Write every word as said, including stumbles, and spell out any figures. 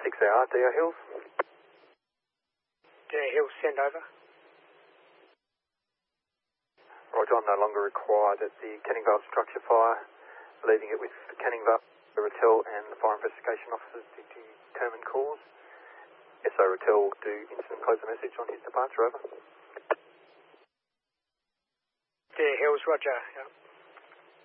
six hour, D O Hills. D O Hills, send over. Roger, I'm no longer required at the Canning Vale structure fire, leaving it with Canning Vale, the Rattel and the fire investigation officers to determine cause. S O Rattel do incident close the message on his departure, over. D O Hills, roger.